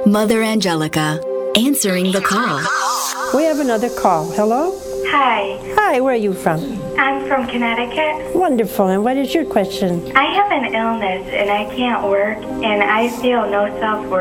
Mother Angelica, answering the call. We have another call. Hello? Hi, Hi, where are you from? I'm from Connecticut. Wonderful. And what is your question? I have an illness and I can't work and I feel no self-worth.